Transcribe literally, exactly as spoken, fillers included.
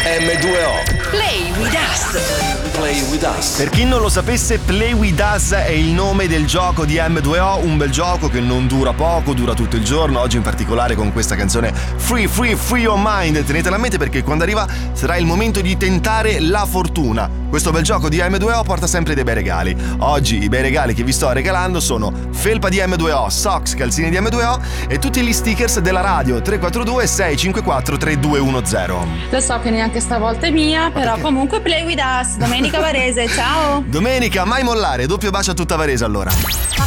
emme due o. Play with us. Play with us. Per chi non lo sapesse, Play with us è il nome del gioco di emme due o, un bel gioco che non dura poco, dura tutto il giorno. Oggi in particolare con questa canzone Free Free Free Your Mind, tenetela a mente perché quando arriva sarà il momento di tentare la fortuna. Questo bel gioco di emme due o porta sempre dei bei regali. Oggi i bei regali che vi sto regalando sono felpa di emme due o, socks, calzini di emme due o e tutti gli stickers della radio. Tre quattro due sei cinque quattro tre due uno zero. Lo so che neanche stavolta è mia, però perché? comunque play with us. Domenica Varese, ciao. Domenica, mai mollare, doppio bacio a tutta Varese allora.